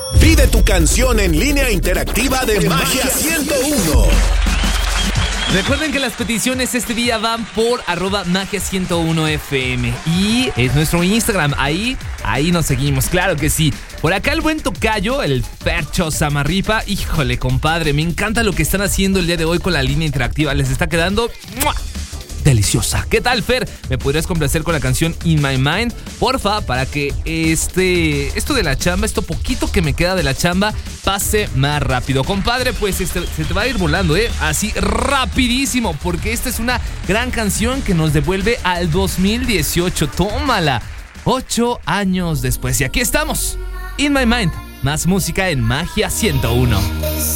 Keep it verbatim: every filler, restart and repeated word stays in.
Pide tu canción en línea interactiva de Magia ciento uno. Recuerden que las peticiones este día van por arroba magia ciento uno F M y es nuestro Instagram, ahí, ahí nos seguimos, claro que sí. Por acá el buen tocayo, el Fercho Samarripa, híjole compadre, me encanta lo que están haciendo el día de hoy con la línea interactiva, les está quedando ¡mua! Deliciosa. ¿Qué tal, Fer? ¿Me podrías complacer con la canción In My Mind? Porfa, para que este esto de la chamba, esto poquito que me queda de la chamba, pase más rápido. Compadre, pues este, se te va a ir volando, ¿eh? Así rapidísimo, porque esta es una gran canción que nos devuelve al dos mil dieciocho. Tómala. Ocho años después. Y aquí estamos. In My Mind. Más música en Magia ciento uno.